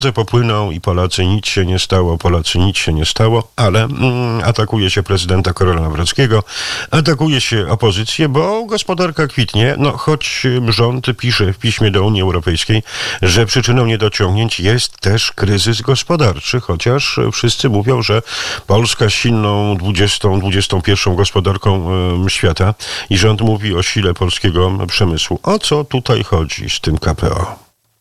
popłyną i Polacy nic się nie stało, ale atakuje się prezydenta Karola Nawrockiego, atakuje się opozycję, bo gospodarka kwitnie, choć rząd pisze w piśmie do Unii Europejskiej, że przyczyną niedociągnięć jest też kryzys gospodarczy, chociaż wszyscy mówią, że Polska silną 21. gospodarką świata i rząd mówi o sile polskiego przemysłu. O co tutaj chodzi z tym KPO?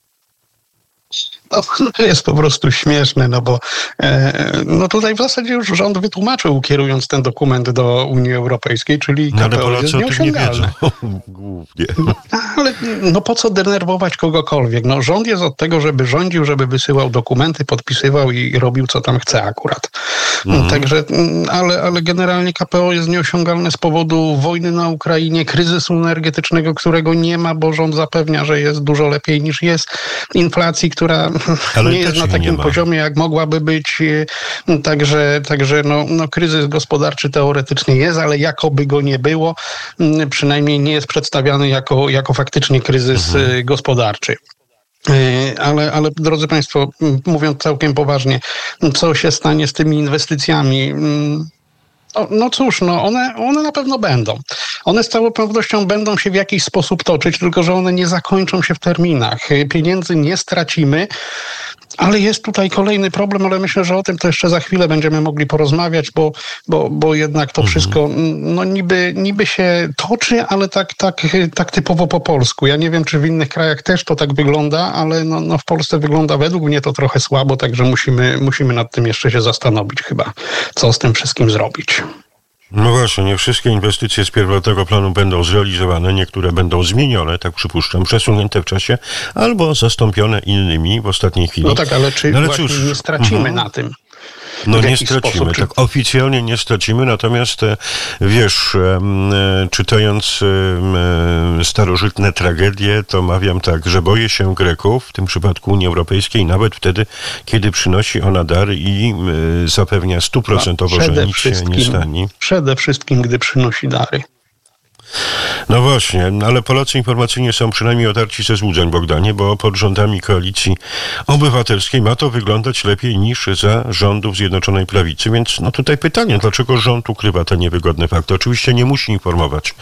To jest po prostu śmieszne, bo tutaj w zasadzie już rząd wytłumaczył, kierując ten dokument do Unii Europejskiej, czyli KPO jest nieosiągalne. Głównie. Ale po co denerwować kogokolwiek? Rząd jest od tego, żeby rządził, żeby wysyłał dokumenty, podpisywał i robił, co tam chce akurat. Także, ale generalnie KPO jest nieosiągalne z powodu wojny na Ukrainie, kryzysu energetycznego, którego nie ma, bo rząd zapewnia, że jest dużo lepiej niż jest, inflacji, która nie jest na takim poziomie, jak mogłaby być. Także kryzys gospodarczy teoretycznie jest, ale jakoby go nie było. Przynajmniej nie jest przedstawiany jako faktycznie kryzys gospodarczy. Ale drodzy Państwo, mówiąc całkiem poważnie, co się stanie z tymi inwestycjami? Cóż, one na pewno będą. One z całą pewnością będą się w jakiś sposób toczyć, tylko że one nie zakończą się w terminach. Pieniędzy nie stracimy, ale jest tutaj kolejny problem, ale myślę, że o tym to jeszcze za chwilę będziemy mogli porozmawiać, bo jednak to wszystko niby się toczy, ale tak typowo po polsku. Ja nie wiem, czy w innych krajach też to tak wygląda, ale w Polsce wygląda według mnie to trochę słabo, także musimy nad tym jeszcze się zastanowić chyba, co z tym wszystkim zrobić. No właśnie, nie wszystkie inwestycje z pierwotnego planu będą zrealizowane, niektóre będą zmienione, tak przypuszczam, przesunięte w czasie, albo zastąpione innymi w ostatniej chwili. Ale czy nie stracimy na tym? Nie stracimy, tak oficjalnie nie stracimy, natomiast wiesz, czytając starożytne tragedie, to mawiam tak, że boję się Greków, w tym przypadku Unii Europejskiej, nawet wtedy, kiedy przynosi ona dary i zapewnia 100%, że nic się nie stanie. Przede wszystkim, gdy przynosi dary. No właśnie, ale Polacy informacyjnie są przynajmniej otarci ze złudzeń, Bogdanie, bo pod rządami Koalicji Obywatelskiej ma to wyglądać lepiej niż za rządów Zjednoczonej Prawicy. Więc tutaj pytanie, dlaczego rząd ukrywa te niewygodne fakty? Oczywiście nie musi informować,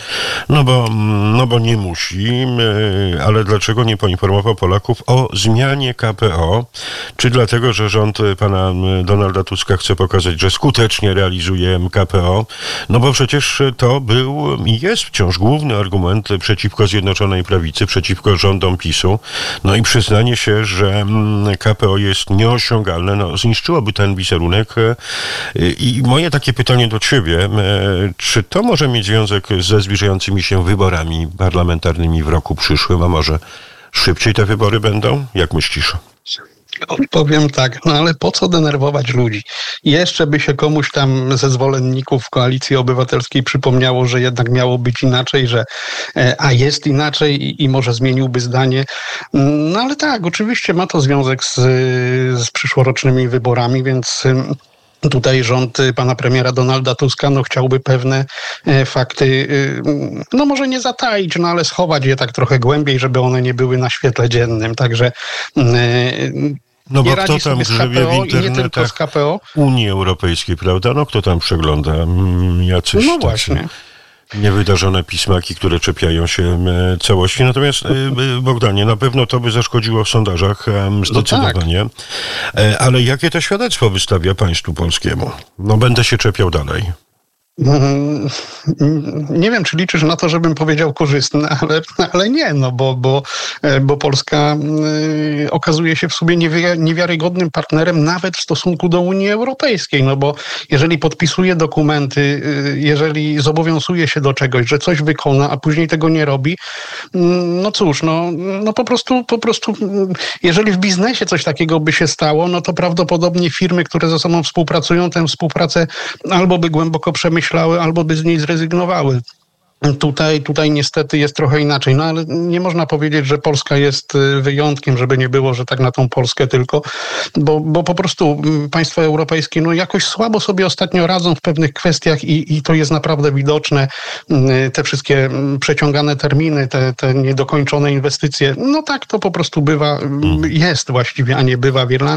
bo nie musi, ale dlaczego nie poinformował Polaków o zmianie KPO? Czy dlatego, że rząd pana Donalda Tuska chce pokazać, że skutecznie realizuje KPO? Bo przecież to był i jest wciąż główny argument przeciwko Zjednoczonej Prawicy, przeciwko rządom PiS-u. I przyznanie się, że KPO jest nieosiągalne, zniszczyłoby ten wizerunek. I moje takie pytanie do ciebie, czy to może mieć związek ze zbliżającymi się wyborami parlamentarnymi w roku przyszłym, a może szybciej te wybory będą? Jak myślisz? Powiem tak, ale po co denerwować ludzi? Jeszcze by się komuś tam ze zwolenników Koalicji Obywatelskiej przypomniało, że jednak miało być inaczej, a jest inaczej i może zmieniłby zdanie. Ale tak, oczywiście ma to związek z przyszłorocznymi wyborami, więc tutaj rząd pana premiera Donalda Tuska chciałby pewne fakty, może nie zataić, ale schować je tak trochę głębiej, żeby one nie były na świetle dziennym. Także bo kto tam grzebie w internetach Unii Europejskiej, prawda? Kto tam przegląda jacyś właśnie. Niewydarzone pismaki, które czepiają się całości. Natomiast, Bogdanie, na pewno to by zaszkodziło w sondażach zdecydowanie. Ale jakie to świadectwo wystawia państwu polskiemu? Będę się czepiał dalej. Nie wiem, czy liczysz na to, żebym powiedział korzystne, ale nie, bo Polska okazuje się w sobie niewiarygodnym partnerem nawet w stosunku do Unii Europejskiej, bo jeżeli podpisuje dokumenty, jeżeli zobowiązuje się do czegoś, że coś wykona, a później tego nie robi, cóż, po prostu jeżeli w biznesie coś takiego by się stało, to prawdopodobnie firmy, które ze sobą współpracują, tę współpracę albo by głęboko przemyślały, albo by z niej zrezygnowały. Tutaj niestety jest trochę inaczej, no ale nie można powiedzieć, że Polska jest wyjątkiem, żeby nie było, że tak na tą Polskę tylko, bo po prostu państwa europejskie no jakoś słabo sobie ostatnio radzą w pewnych kwestiach i to jest naprawdę widoczne. Te wszystkie przeciągane terminy, te niedokończone inwestycje, no tak to po prostu bywa, jest właściwie, a nie bywa w Irlandii.